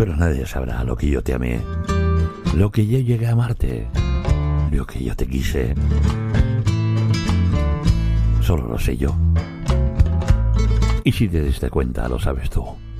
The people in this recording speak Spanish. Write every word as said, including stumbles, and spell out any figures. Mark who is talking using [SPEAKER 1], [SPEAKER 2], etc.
[SPEAKER 1] Pero nadie sabrá lo que yo te amé, lo que yo llegué a amarte, lo que yo te quise. Solo lo sé yo. Y si te diste cuenta, lo sabes tú.